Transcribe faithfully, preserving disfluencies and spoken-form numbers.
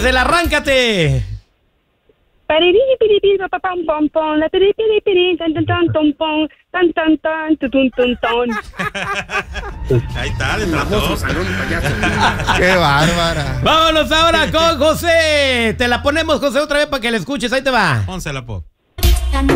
Gisela, arráncate. Pariri, piriri, pa, pam, pam, pam, la piri, piri, piri, tan, tan, tan, tan, pam, tan, tan, tan, tu, tun, tun, tan. Ahí está, le trató. Qué bárbara. Vámonos ahora con José. Te la ponemos, José, otra vez para que la escuches. Ahí te va. Pónsela, po.